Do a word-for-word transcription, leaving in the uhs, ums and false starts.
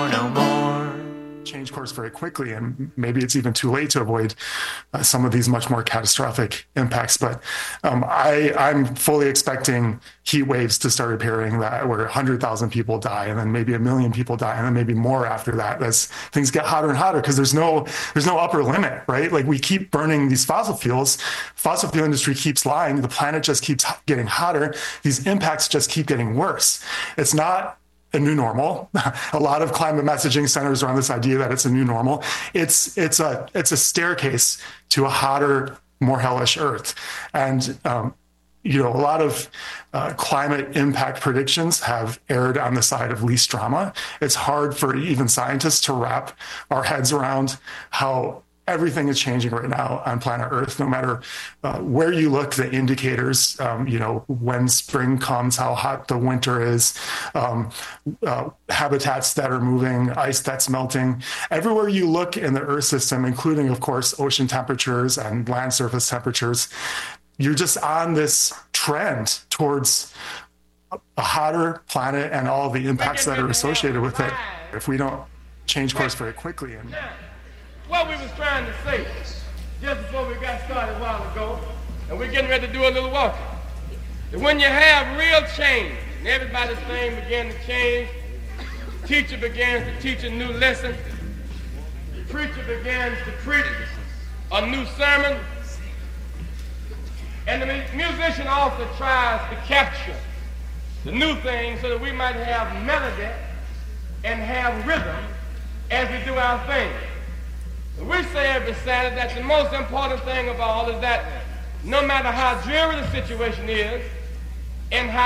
no more. Change course very quickly, and maybe it's even too late to avoid uh, some of these much more catastrophic impacts. But um, I, I'm fully expecting heat waves to start appearing that where one hundred thousand people die, and then maybe a million people die, and then maybe more after that as things get hotter and hotter, because there's no there's no upper limit, right? Like, we keep burning these fossil fuels. Fossil fuel industry keeps lying. The planet just keeps getting hotter. These impacts just keep getting worse. It's not a new normal. A lot of climate messaging centers around this idea that it's a new normal. It's it's a it's a staircase to a hotter, more hellish Earth. And um, you know, a lot of uh, climate impact predictions have erred on the side of least drama. It's hard for even scientists to wrap our heads around how everything is changing right now on planet Earth. No matter uh, where you look, the indicators, um, you know, when spring comes, how hot the winter is, um, uh, habitats that are moving, ice that's melting. Everywhere you look in the Earth system, including, of course, ocean temperatures and land surface temperatures, you're just on this trend towards a hotter planet and all the impacts that are associated with it if we don't change course very quickly. And what we was trying to say just before we got started a while ago, and we're getting ready to do a little walking, that when you have real change, and everybody's thing began to change, the teacher begins to teach a new lesson, the preacher begins to preach a new sermon, and the musician also tries to capture the new thing so that we might have melody and have rhythm as we do our thing. We say every Saturday that the most important thing of all is that no matter how dreary the situation is and how